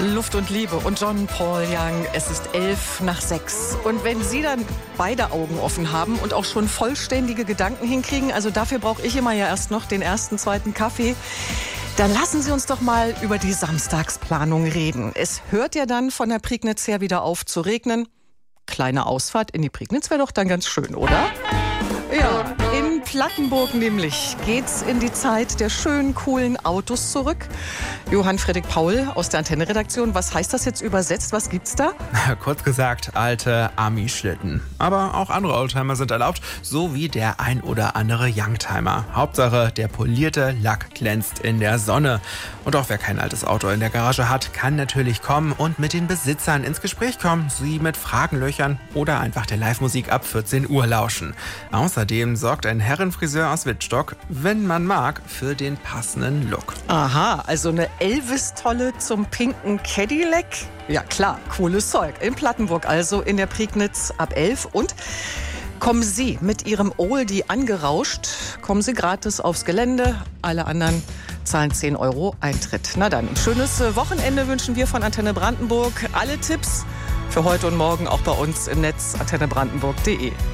Luft und Liebe und John Paul Young. Es ist 6:11. Und wenn Sie dann beide Augen offen haben und auch schon vollständige Gedanken hinkriegen, also dafür brauche ich immer ja erst noch den ersten, zweiten Kaffee, dann lassen Sie uns doch mal über die Samstagsplanung reden. Es hört ja dann von der Prignitz her wieder auf zu regnen. Kleine Ausfahrt in die Prignitz wäre doch dann ganz schön, oder? Ja, in Plattenburg nämlich geht's in die Zeit der schönen, coolen Autos zurück. Johann Friedrich Paul aus der Antenne-Redaktion, was heißt das jetzt übersetzt? Was gibt's da? Kurz gesagt, alte Ami-Schlitten. Aber auch andere Oldtimer sind erlaubt, so wie der ein oder andere Youngtimer. Hauptsache, der polierte Lack glänzt in der Sonne. Und auch wer kein altes Auto in der Garage hat, kann natürlich kommen und mit den Besitzern ins Gespräch kommen, sie mit Fragen löchern oder einfach der Live-Musik ab 14 Uhr lauschen. Außerdem sorgt ein Herrenfriseur aus Wittstock, wenn man mag, für den passenden Look. Aha, also eine Elvis-Tolle zum pinken Cadillac? Ja klar, cooles Zeug. In Plattenburg also, in der Prignitz ab 11. Und kommen Sie mit Ihrem Oldie angerauscht, kommen Sie gratis aufs Gelände. Alle anderen zahlen 10 € Eintritt. Na dann, ein schönes Wochenende wünschen wir von Antenne Brandenburg. Alle Tipps für heute und morgen auch bei uns im Netz antennebrandenburg.de.